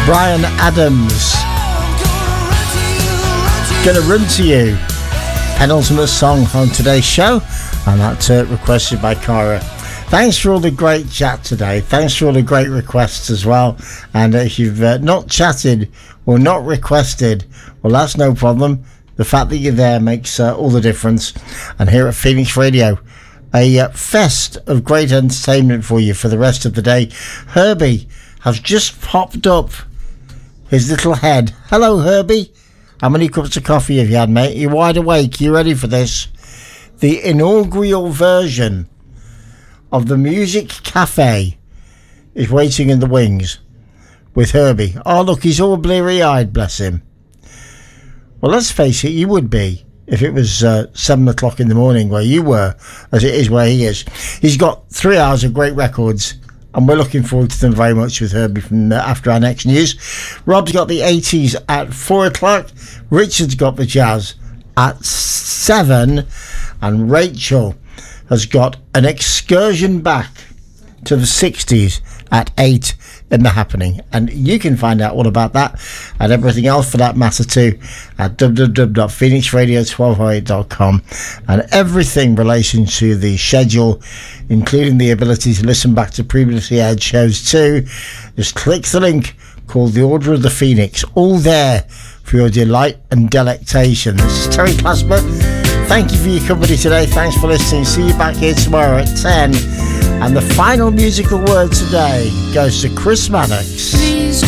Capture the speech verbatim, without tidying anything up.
Bryan Adams, Gonna Run To You, penultimate song on today's show, and that's uh, requested by Cara. Thanks for all the great chat today. Thanks for all the great requests as well. And if you've uh, not chatted or not requested, well, that's no problem. The fact that you're there makes uh, all the difference. And here at Phoenix Radio, a uh, fest of great entertainment for you for the rest of the day. Herbie has just popped up his little head. Hello, Herbie. How many cups of coffee have you had, mate? You're wide awake. You ready for this? The inaugural version of the Music Cafe is waiting in the wings with Herbie. Oh, look, he's all bleary-eyed, bless him. Well, let's face it, you would be if it was uh, seven o'clock in the morning where you were, as it is where he is. He's got three hours of great records, and we're looking forward to them very much with Herbie from uh, after our next news. Rob's got the eighties at four o'clock. Richard's got the jazz at seven. And Rachel has got an excursion back to the sixties at eight in The Happening. And you can find out all about that and everything else for that matter too at w w w dot phoenix radio one two oh eight dot com. And everything relation to the schedule, including the ability to listen back to previously aired shows too, just click the link called The Order of the Phoenix. All there for your delight and delectation. This is Terry Plasma. Thank you for your company today. Thanks for listening. See you back here tomorrow at ten. And the final musical word today goes to Chris Mannix.